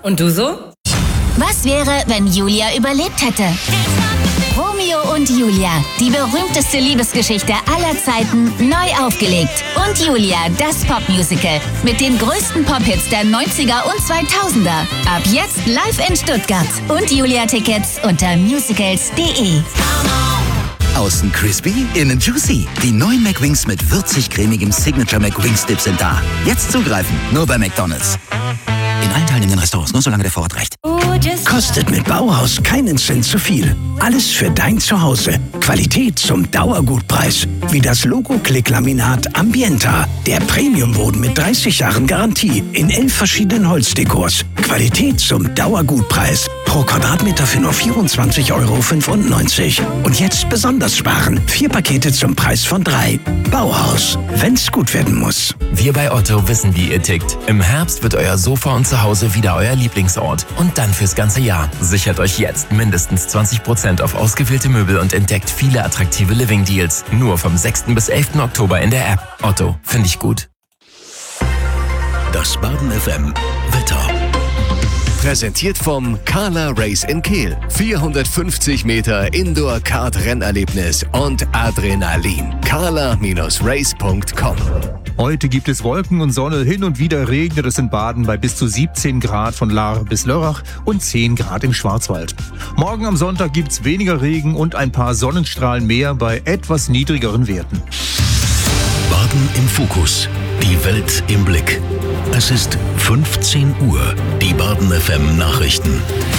Und du so? Was wäre, wenn Julia überlebt hätte? Romeo und Julia, die berühmteste Liebesgeschichte aller Zeiten, neu aufgelegt. Und Julia, das Popmusical mit den größten Pop-Hits der 90er und 2000er. Ab jetzt live in Stuttgart. Und Julia-Tickets unter musicals.de. Außen crispy, innen juicy. Die neuen McWings mit würzig-cremigem Signature McWings Dip sind da. Jetzt zugreifen, nur bei McDonald's. In allen teilnehmenden Restaurants, nur solange der Vorrat reicht. Kostet mit Bauhaus keinen Cent zu viel. Alles für dein Zuhause. Qualität zum Dauergutpreis. Wie das Logo-Klick-Laminat Ambienta. Der Premiumboden mit 30 Jahren Garantie. In 11 verschiedenen Holzdekors. Qualität zum Dauergutpreis. Pro Quadratmeter für nur 24,95 €. Und jetzt besonders sparen. 4 Pakete zum Preis von 3. Bauhaus. Wenn's gut werden muss. Wir bei Otto wissen, wie ihr tickt. Im Herbst wird euer Sofa und Zuhause wieder euer Lieblingsort. Und dann fürs ganze Jahr. Sichert euch jetzt mindestens 20% auf ausgewählte Möbel und entdeckt viele attraktive Living-Deals. Nur vom 6. bis 11. Oktober in der App. Otto, finde ich gut. Das Baden FM Wetter. Präsentiert vom Carla Race in Kehl. 450 Meter Indoor-Kart-Rennerlebnis und Adrenalin. carla-race.com. Heute gibt es Wolken und Sonne, hin und wieder regnet es in Baden bei bis zu 17 Grad von Lahr bis Lörrach und 10 Grad im Schwarzwald. Morgen am Sonntag gibt es weniger Regen und ein paar Sonnenstrahlen mehr bei etwas niedrigeren Werten. Baden im Fokus. Die Welt im Blick. Es ist 15 Uhr. Die Baden FM Nachrichten.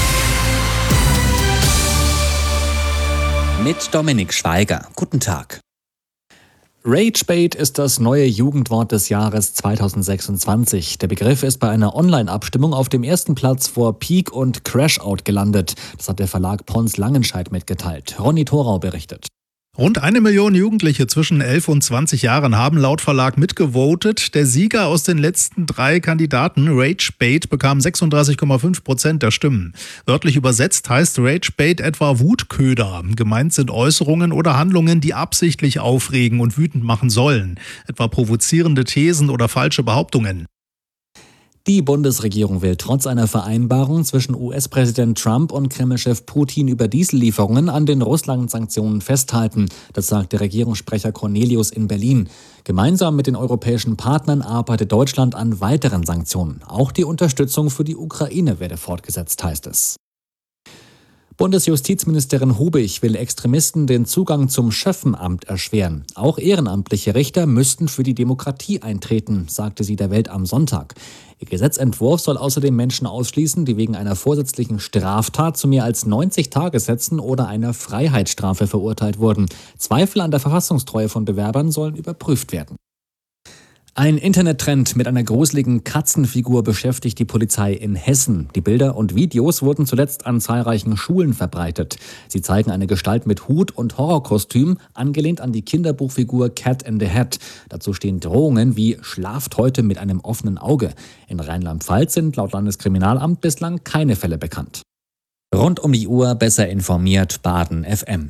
Mit Dominik Schweiger. Guten Tag. Ragebait ist das neue Jugendwort des Jahres 2026. Der Begriff ist bei einer Online-Abstimmung auf dem ersten Platz vor Peak und Crashout gelandet. Das hat der Verlag Pons Langenscheidt mitgeteilt. Ronny Thorau berichtet. Rund 1 Million Jugendliche zwischen 11 und 20 Jahren haben laut Verlag mitgevotet. Der Sieger aus den letzten 3 Kandidaten, Ragebait, bekam 36,5% der Stimmen. Wörtlich übersetzt heißt Ragebait etwa Wutköder. Gemeint sind Äußerungen oder Handlungen, die absichtlich aufregen und wütend machen sollen. Etwa provozierende Thesen oder falsche Behauptungen. Die Bundesregierung will trotz einer Vereinbarung zwischen US-Präsident Trump und Kreml-Chef Putin über Diesellieferungen an den Russland-Sanktionen festhalten. Das sagt der Regierungssprecher Cornelius in Berlin. Gemeinsam mit den europäischen Partnern arbeitet Deutschland an weiteren Sanktionen. Auch die Unterstützung für die Ukraine werde fortgesetzt, heißt es. Bundesjustizministerin Hubig will Extremisten den Zugang zum Schöffenamt erschweren. Auch ehrenamtliche Richter müssten für die Demokratie eintreten, sagte sie der Welt am Sonntag. Ihr Gesetzentwurf soll außerdem Menschen ausschließen, die wegen einer vorsätzlichen Straftat zu mehr als 90 Tagessätzen oder einer Freiheitsstrafe verurteilt wurden. Zweifel an der Verfassungstreue von Bewerbern sollen überprüft werden. Ein Internettrend mit einer gruseligen Katzenfigur beschäftigt die Polizei in Hessen. Die Bilder und Videos wurden zuletzt an zahlreichen Schulen verbreitet. Sie zeigen eine Gestalt mit Hut und Horrorkostüm, angelehnt an die Kinderbuchfigur Cat in the Hat. Dazu stehen Drohungen wie „Schlaft heute mit einem offenen Auge". In Rheinland-Pfalz sind laut Landeskriminalamt bislang keine Fälle bekannt. Rund um die Uhr besser informiert Baden FM.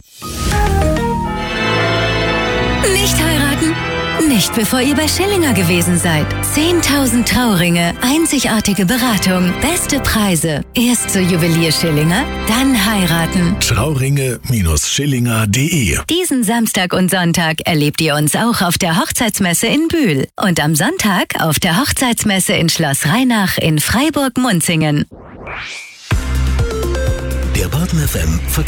Nicht heiraten? Nicht bevor ihr bei Schillinger gewesen seid. 10.000 Trauringe, einzigartige Beratung, beste Preise. Erst zur Juwelier Schillinger, dann heiraten. Trauringe-Schillinger.de. Diesen Samstag und Sonntag erlebt ihr uns auch auf der Hochzeitsmesse in Bühl und am Sonntag auf der Hochzeitsmesse in Schloss Rheinach in Freiburg-Munzingen. Der Baden FM